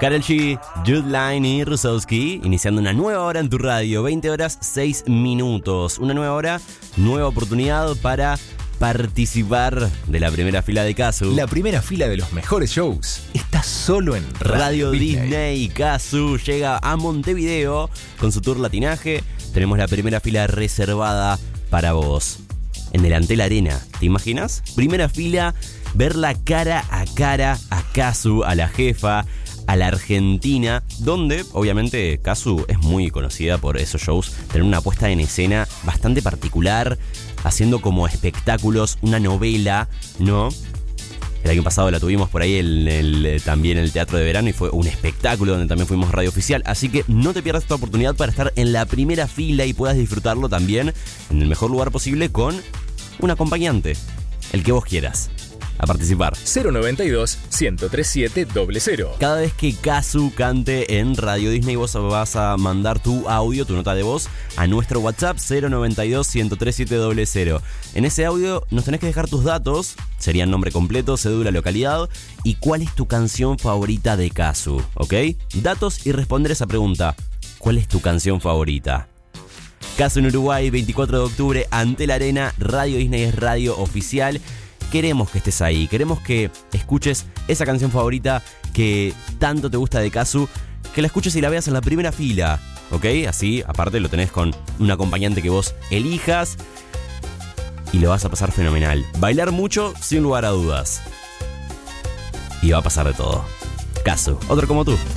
Karol G, Jude Line y Rusowski, iniciando una nueva hora en tu radio, 20 horas 6 minutos. Una nueva hora, nueva oportunidad para participar de la primera fila de Casu. La primera fila de los mejores shows está solo en Radio Disney. Casu llega a Montevideo con su tour latinaje. Tenemos la primera fila reservada para vos. En el Antel Arena, ¿te imaginas? Primera fila, verla cara a Casu, a la jefa, a la Argentina, donde obviamente Casu es muy conocida por esos shows, tener una puesta en escena bastante particular, haciendo como espectáculos, una novela, ¿no? El año pasado la tuvimos por ahí también en el Teatro de Verano y fue un espectáculo donde también fuimos radio oficial, así que no te pierdas esta oportunidad para estar en la primera fila y puedas disfrutarlo también en el mejor lugar posible con un acompañante, el que vos quieras. A participar. 092-103700. Cada vez que Casu cante en Radio Disney, vos vas a mandar tu audio, tu nota de voz, a nuestro WhatsApp 092-103700. En ese audio nos tenés que dejar tus datos, serían nombre completo, cédula, localidad y cuál es tu canción favorita de Casu, ¿ok? Datos y responder esa pregunta. ¿Cuál es tu canción favorita? Casu en Uruguay, 24 de octubre, Antel Arena, Radio Disney es radio oficial. Queremos que estés ahí, queremos que escuches esa canción favorita que tanto te gusta de Casu, que la escuches y la veas en la primera fila, ¿ok? Así, aparte lo tenés con un acompañante que vos elijas y lo vas a pasar fenomenal. Bailar mucho, sin lugar a dudas. Y va a pasar de todo. Casu, otro como tú.